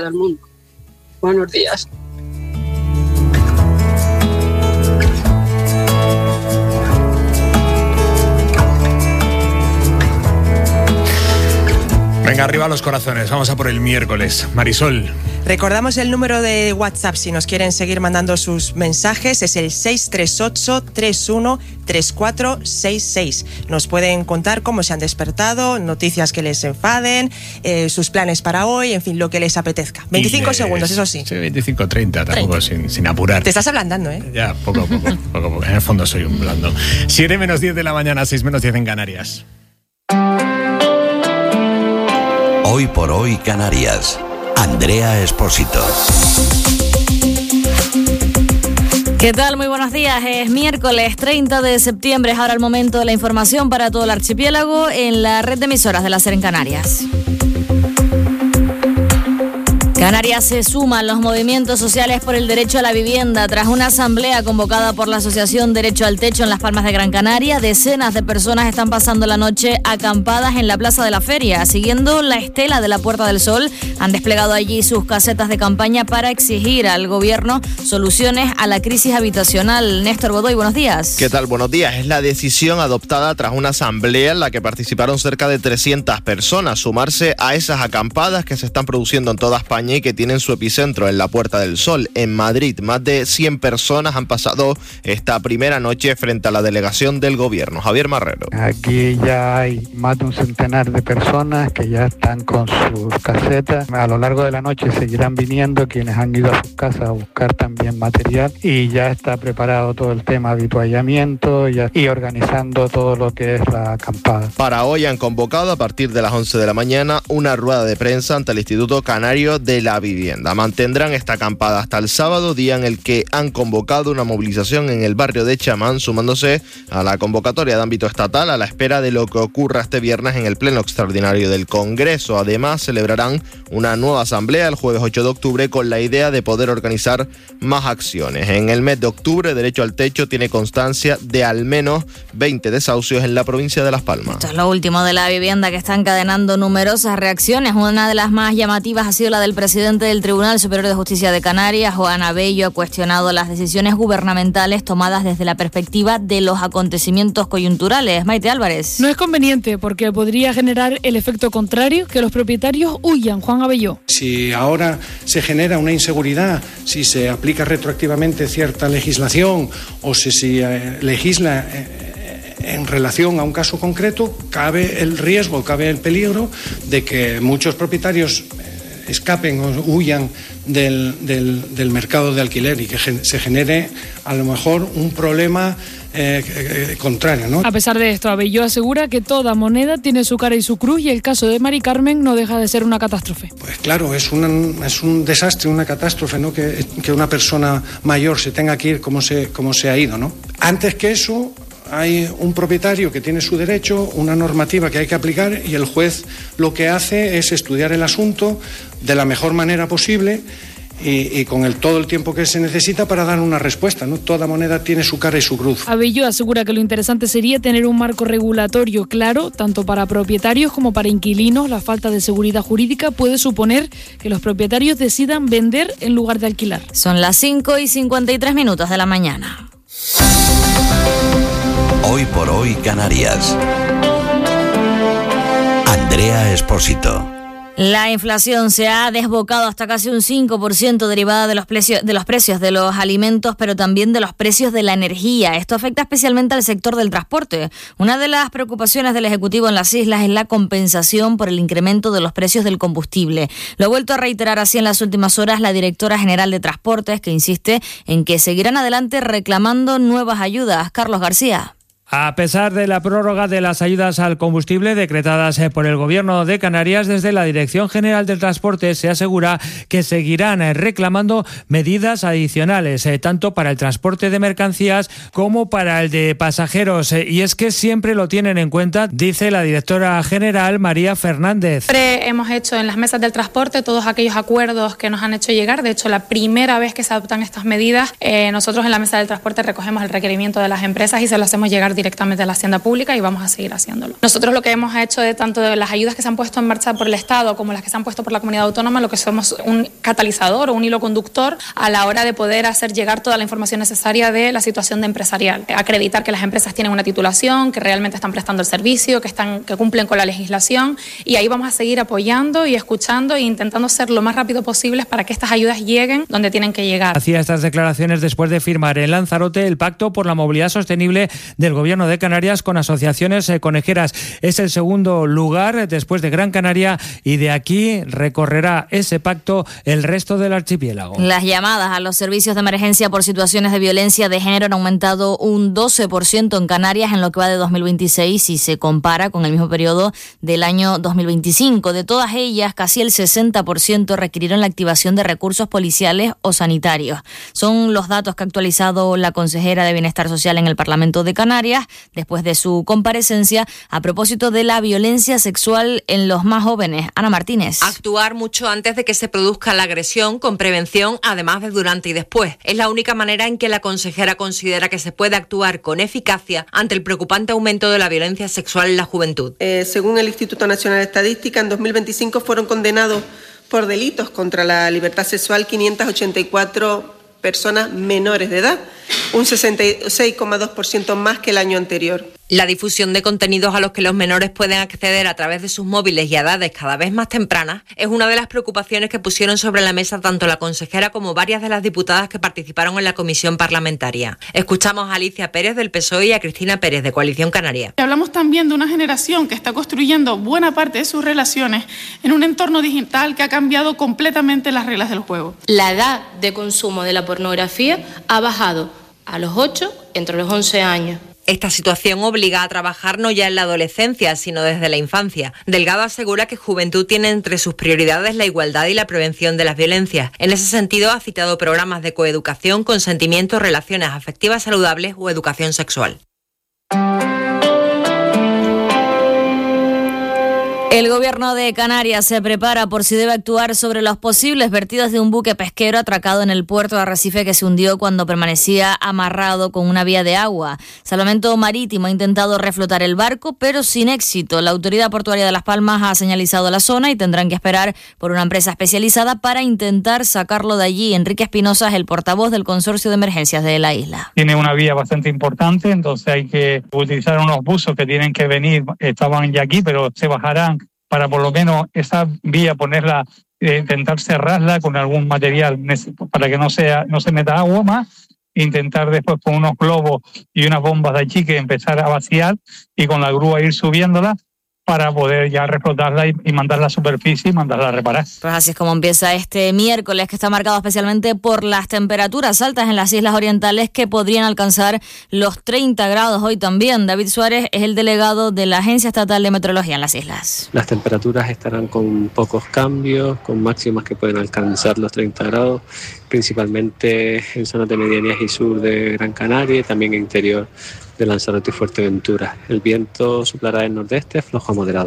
todo el mundo. Buenos días. Venga, arriba los corazones, vamos a por el miércoles. Marisol. Recordamos el número de WhatsApp si nos quieren seguir mandando sus mensajes, es el 638-313466. Nos pueden contar cómo se han despertado, noticias que les enfaden, sus planes para hoy, en fin, lo que les apetezca. 25 segundos, eso sí. Sí, 25, 30, tampoco sin apurar. Te estás ablandando, ¿eh? Ya, poco a poco. En el fondo soy un blando. 7 menos 10 de la mañana, 6 menos 10 en Canarias. Hoy por hoy Canarias. Andrea Espósito. ¿Qué tal? Muy buenos días. Es miércoles 30 de septiembre. Es ahora el momento de la información para todo el archipiélago en la red de emisoras de la SER en Canarias. Canarias se suma a los movimientos sociales por el derecho a la vivienda. Tras una asamblea convocada por la Asociación Derecho al Techo en Las Palmas de Gran Canaria, decenas de personas están pasando la noche acampadas en la Plaza de la Feria. Siguiendo la estela de la Puerta del Sol, han desplegado allí sus casetas de campaña para exigir al gobierno soluciones a la crisis habitacional. Néstor Godoy, buenos días. ¿Qué tal? Buenos días. Es la decisión adoptada tras una asamblea en la que participaron cerca de 300 personas. Sumarse a esas acampadas que se están produciendo en toda España y que tienen su epicentro en la Puerta del Sol, en Madrid. Más de 100 personas han pasado esta primera noche frente a la delegación del gobierno. Javier Marrero. Aquí ya hay más de un centenar de personas que ya están con sus casetas. A lo largo de la noche seguirán viniendo quienes han ido a sus casas a buscar también material y ya está preparado todo el tema de habituallamiento y organizando todo lo que es la acampada. Para hoy han convocado a partir de las 11 de la mañana una rueda de prensa ante el Instituto Canario de la Vivienda. Mantendrán esta acampada hasta el sábado, día en el que han convocado una movilización en el barrio de Chamán, sumándose a la convocatoria de ámbito estatal a la espera de lo que ocurra este viernes en el Pleno Extraordinario del Congreso. Además, celebrarán una nueva asamblea el jueves 8 de octubre con la idea de poder organizar más acciones. En el mes de octubre, Derecho al Techo tiene constancia de al menos 20 desahucios en la provincia de Las Palmas. Esto es lo último de la vivienda que está encadenando numerosas reacciones. Una de las más llamativas ha sido la del presidente del Tribunal Superior de Justicia de Canarias, Juan Abello, ha cuestionado las decisiones gubernamentales tomadas desde la perspectiva de los acontecimientos coyunturales. Maite Álvarez. No es conveniente porque podría generar el efecto contrario, que los propietarios huyan. Juan Abello. Si ahora se genera una inseguridad, si se aplica retroactivamente cierta legislación o si se legisla en relación a un caso concreto, cabe el riesgo, cabe el peligro de que muchos propietarios escapen o huyan del mercado de alquiler y que se genere a lo mejor un problema contrario, ¿no? A pesar de esto, Abello asegura que toda moneda tiene su cara y su cruz y el caso de Mari Carmen no deja de ser una catástrofe. Pues claro, es un desastre, una catástrofe, ¿no? Que una persona mayor se tenga que ir como se ha ido, ¿no? Antes que eso, hay un propietario que tiene su derecho, una normativa que hay que aplicar y el juez lo que hace es estudiar el asunto de la mejor manera posible y con todo el tiempo que se necesita para dar una respuesta, ¿no? Toda moneda tiene su cara y su cruz. Abello asegura que lo interesante sería tener un marco regulatorio claro, tanto para propietarios como para inquilinos. La falta de seguridad jurídica puede suponer que los propietarios decidan vender en lugar de alquilar. Son las 5:53 de la mañana. Hoy por hoy Canarias. Andrea Espósito. La inflación se ha desbocado hasta casi un 5% derivada de los precios de los alimentos, pero también de los precios de la energía. Esto afecta especialmente al sector del transporte. Una de las preocupaciones del Ejecutivo en las islas es la compensación por el incremento de los precios del combustible. Lo ha vuelto a reiterar así en las últimas horas la directora general de Transportes, que insiste en que seguirán adelante reclamando nuevas ayudas. Carlos García. A pesar de la prórroga de las ayudas al combustible decretadas por el Gobierno de Canarias, desde la Dirección General del Transporte se asegura que seguirán reclamando medidas adicionales, tanto para el transporte de mercancías como para el de pasajeros. Y es que siempre lo tienen en cuenta, dice la directora general María Fernández. Siempre hemos hecho en las mesas del transporte todos aquellos acuerdos que nos han hecho llegar. De hecho, la primera vez que se adoptan estas medidas, nosotros en la mesa del transporte recogemos el requerimiento de las empresas y se lo hacemos llegar directamente a la hacienda pública y vamos a seguir haciéndolo. Nosotros lo que hemos hecho de tanto de las ayudas que se han puesto en marcha por el Estado como las que se han puesto por la comunidad autónoma, lo que somos un catalizador o un hilo conductor a la hora de poder hacer llegar toda la información necesaria de la situación de empresarial. Acreditar que las empresas tienen una titulación, que realmente están prestando el servicio, que cumplen con la legislación, y ahí vamos a seguir apoyando y escuchando e intentando ser lo más rápido posible para que estas ayudas lleguen donde tienen que llegar. Hacía estas declaraciones después de firmar en Lanzarote el Pacto por la Movilidad Sostenible del Gobierno de Canarias con asociaciones conejeras. Es el segundo lugar después de Gran Canaria y de aquí recorrerá ese pacto el resto del archipiélago. Las llamadas a los servicios de emergencia por situaciones de violencia de género han aumentado un 12% en Canarias en lo que va de 2026 si se compara con el mismo periodo del año 2025. De todas ellas, casi el 60% requirieron la activación de recursos policiales o sanitarios. Son los datos que ha actualizado la consejera de Bienestar Social en el Parlamento de Canarias después de su comparecencia a propósito de la violencia sexual en los más jóvenes. Ana Martínez. Actuar mucho antes de que se produzca la agresión, con prevención, además de durante y después. Es la única manera en que la consejera considera que se puede actuar con eficacia ante el preocupante aumento de la violencia sexual en la juventud. Según el Instituto Nacional de Estadística, en 2025 fueron condenados por delitos contra la libertad sexual 584 personas menores de edad, un 66,2% más que el año anterior. La difusión de contenidos a los que los menores pueden acceder a través de sus móviles y a edades cada vez más tempranas es una de las preocupaciones que pusieron sobre la mesa tanto la consejera como varias de las diputadas que participaron en la comisión parlamentaria. Escuchamos a Alicia Pérez del PSOE y a Cristina Pérez de Coalición Canaria. Hablamos también de una generación que está construyendo buena parte de sus relaciones en un entorno digital que ha cambiado completamente las reglas del juego. La edad de consumo de la pornografía ha bajado a los 8, entre los 11 años. Esta situación obliga a trabajar no ya en la adolescencia, sino desde la infancia. Delgado asegura que Juventud tiene entre sus prioridades la igualdad y la prevención de las violencias. En ese sentido, ha citado programas de coeducación, consentimiento, relaciones afectivas saludables o educación sexual. El Gobierno de Canarias se prepara por si debe actuar sobre los posibles vertidos de un buque pesquero atracado en el puerto de Arrecife que se hundió cuando permanecía amarrado con una vía de agua. Salvamento Marítimo ha intentado reflotar el barco, pero sin éxito. La Autoridad Portuaria de Las Palmas ha señalizado la zona y tendrán que esperar por una empresa especializada para intentar sacarlo de allí. Enrique Espinosa es el portavoz del Consorcio de Emergencias de la isla. Tiene una vía bastante importante, entonces hay que utilizar unos buzos que tienen que venir, estaban ya aquí, pero se bajarán para por lo menos esa vía ponerla, intentar cerrarla con algún material para que no se meta agua más, intentar después con unos globos y unas bombas de achique empezar a vaciar y con la grúa ir subiéndola para poder ya reflotarla y mandarla a la superficie y mandarla a reparar. Pues así es como empieza este miércoles, que está marcado especialmente por las temperaturas altas en las islas orientales que podrían alcanzar los 30 grados hoy también. David Suárez es el delegado de la Agencia Estatal de Meteorología en las islas. Las temperaturas estarán con pocos cambios, con máximas que pueden alcanzar los 30 grados, principalmente en zonas de medianías y sur de Gran Canaria y también en interior de Lanzarote y Fuerteventura. El viento soplará del nordeste, flojo a moderado.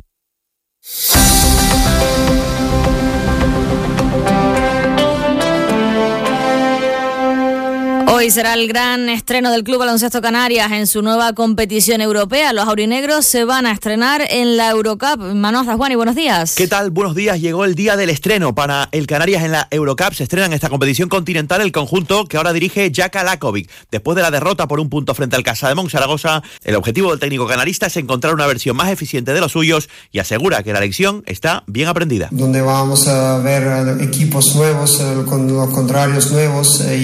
Hoy será el gran estreno del Club Baloncesto Canarias en su nueva competición europea. Los aurinegros se van a estrenar en la Eurocup. Manuel Zasguani, buenos días. ¿Qué tal? Buenos días. Llegó el día del estreno para el Canarias en la Eurocup. Se estrena en esta competición continental el conjunto que ahora dirige Jaka Lakovic. Después de la derrota por un punto frente al Casademón Zaragoza, el objetivo del técnico canarista es encontrar una versión más eficiente de los suyos y asegura que la lección está bien aprendida. Donde vamos a ver equipos nuevos, con los contrarios nuevos